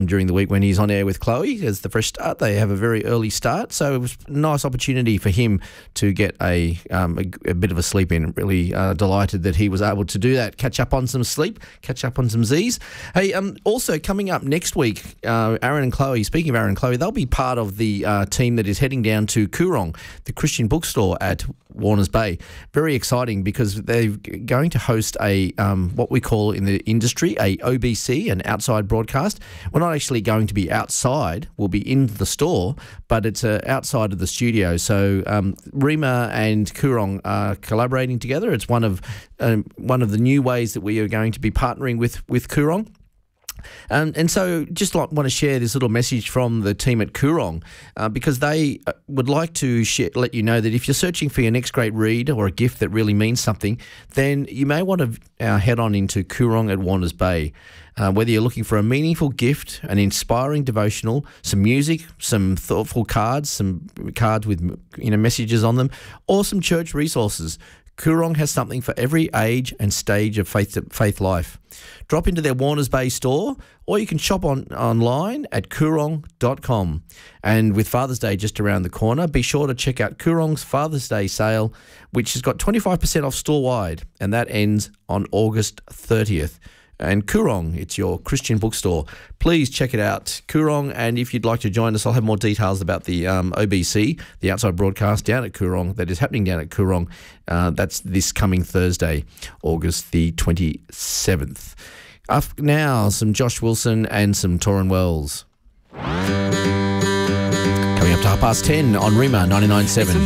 during the week when he's on air with Chloe as the fresh start. They have a very early start, so it was a nice opportunity for him to get a bit of a sleep in. Really delighted that he was able to do that. Catch up on some sleep, catch up on some Z's. Hey, also coming up next week, Aaron and Chloe, speaking of Aaron and Chloe, they'll be part of the team that is heading down to Coorong, the Christian bookstore at Warners Bay. Very exciting because they're going to host a what we call in the industry a OBC, an outside broadcast. We're not actually going to be outside. We'll be in the store, but it's outside of the studio. So Rima and Coorong are collaborating together. It's one of the new ways that we are going to be partnering with Coorong. And so just want to share this little message from the team at Coorong because they would like to let you know that if you're searching for your next great read or a gift that really means something, then you may want to head on into Coorong at Warners Bay. Whether you're looking for a meaningful gift, an inspiring devotional, some music, some thoughtful cards, some cards with messages on them, or some church resources, Coorong has something for every age and stage of faith life. Drop into their Warners Bay store, or you can shop online at Coorong.com. And with Father's Day just around the corner, be sure to check out Coorong's Father's Day sale, which has got 25% off store-wide, and that ends on August 30th. And Coorong, it's your Christian bookstore. Please check it out, Coorong. And if you'd like to join us, I'll have more details about the OBC, the outside broadcast down at Coorong, that is happening down at Coorong. That's this coming Thursday, August the 27th. Now, some Josh Wilson and some Torrin Wells. Coming up to 10:30 on Rima 99.7.